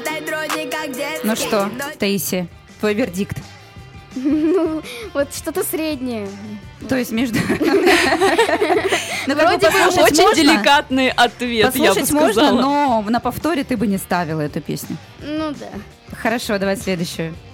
Ну что, Таисия, твой вердикт? Ну, вот что-то среднее. То есть между... Вроде бы очень деликатный ответ, я бы Послушать сказала. можно, но на повторе ты бы не ставила эту песню. Ну да. Хорошо, давай следующую.